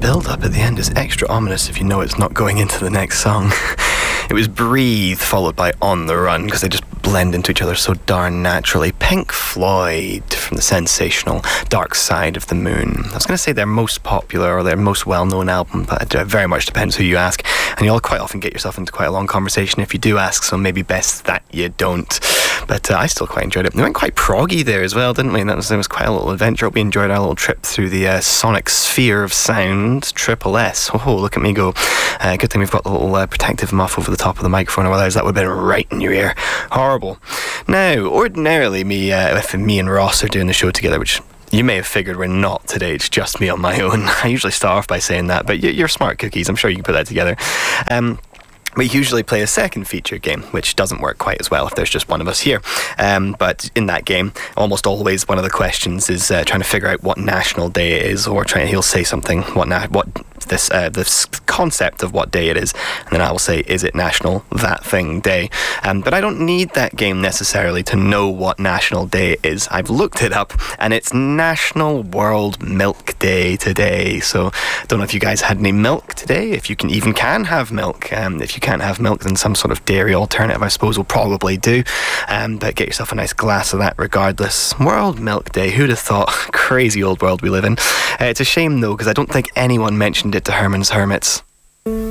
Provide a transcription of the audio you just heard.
build-up at the end is extra ominous if you know it's not going into the next song. It was Breathe, followed by On the Run, because they just blend into each other so darn naturally. Pink Floyd, from the sensational Dark Side of the Moon. I was going to say their most popular or their most well-known album, but it very much depends who you ask. And you'll quite often get yourself into quite a long conversation if you do ask, so maybe best that you don't. But I still quite enjoyed it. We went quite proggy there as well, didn't we? There was quite a little adventure. We enjoyed our little trip through the sonic sphere of sound, Triple S. Oh, look at me go. Good thing we've got the little protective muff over the top of the microphone, otherwise that would have been right in your ear. Horrible. Now, ordinarily, if me and Ross are doing the show together, which you may have figured we're not today, it's just me on my own. I usually start off by saying that, but you're smart cookies. I'm sure you can put that together. We usually play a second feature game, which doesn't work quite as well if there's just one of us here. But in that game, almost always one of the questions is trying to figure out what national day it is, or he'll say something, this concept of what day it is, and then I will say, is it National That Thing Day? But I don't need that game necessarily to know what national day it is. I've looked it up, and it's National World Milk Day today. So I don't know if you guys had any milk today, if you can have milk. If you can't have milk, then some sort of dairy alternative, I suppose, will probably do. But get yourself a nice glass of that regardless. World Milk Day, who'd have thought? Crazy old world we live in. It's a shame though, because I don't think anyone mentioned it to Herman's Hermits.